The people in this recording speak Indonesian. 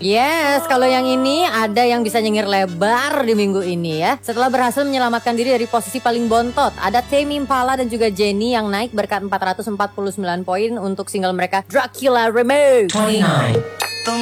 Yes, kalau yang ini ada yang bisa nyengir lebar di minggu ini ya. Setelah berhasil menyelamatkan diri dari posisi paling bontot, ada Tame Impala dan juga Jennie yang naik berkat 449 poin untuk single mereka Dracula Remix. 29.